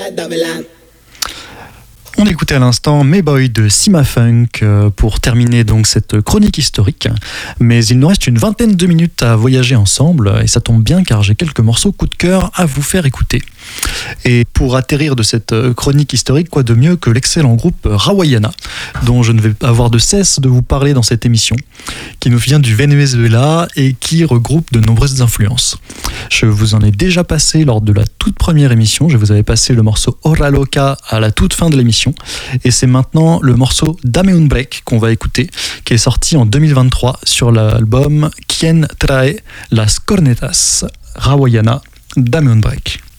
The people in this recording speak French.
On écoutait à l'instant May Boy de Sima Funk pour terminer donc cette chronique historique. Mais il nous reste une vingtaine de minutes à voyager ensemble et ça tombe bien car j'ai quelques morceaux coup de cœur à vous faire écouter. Et pour atterrir de cette chronique historique, quoi de mieux que l'excellent groupe Rawayana, dont je ne vais avoir de cesse de vous parler dans cette émission, qui nous vient du Venezuela et qui regroupe de nombreuses influences. Je vous en ai déjà passé lors de la toute première émission, je vous avais passé le morceau Hora Loca à la toute fin de l'émission, et c'est maintenant le morceau Dame un Break qu'on va écouter, qui est sorti en 2023 sur l'album Quien Trae las Cornetas. Rawayana, Dame un Break.